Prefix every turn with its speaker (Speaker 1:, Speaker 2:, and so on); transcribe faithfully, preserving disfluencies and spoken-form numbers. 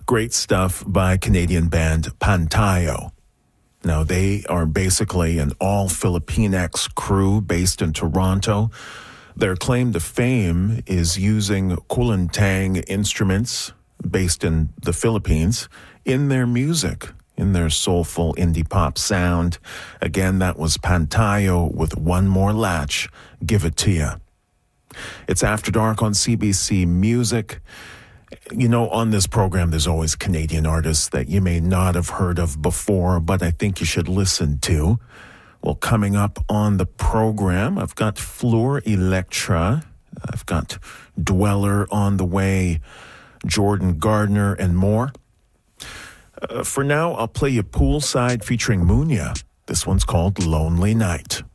Speaker 1: Great stuff by Canadian band Pantayo. Now, they are basically an all-Filipinx crew based in Toronto. Their claim to fame is using kulintang instruments based in the Philippines in their music, in their soulful indie pop sound. Again, that was Pantayo with One More Latch, Give It To Ya. It's After Dark on C B C Music. You know, on this program, there's always Canadian artists that you may not have heard of before, but I think you should listen to. Well, coming up on the program, I've got Fleur Electra. I've got Dweller on the way, Jordan Gardner, and more. Uh, for now, I'll play you Poolside featuring Munya. This one's called Lonely Night.